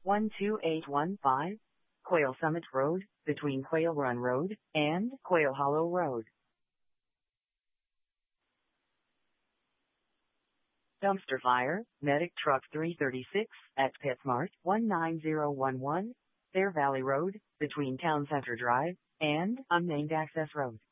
12815, Quail Summit Road, between Quail Run Road and Quail Hollow Road. Dumpster fire, Medic Truck 336, at PetSmart, 19011, Fair Valley Road, between Town Center Drive and Unnamed Access Road.